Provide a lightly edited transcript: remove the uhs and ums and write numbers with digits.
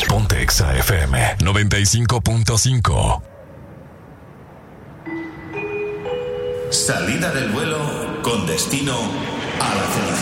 Ponte Exa FM 95.5. Salida del vuelo con destino a la felicidad.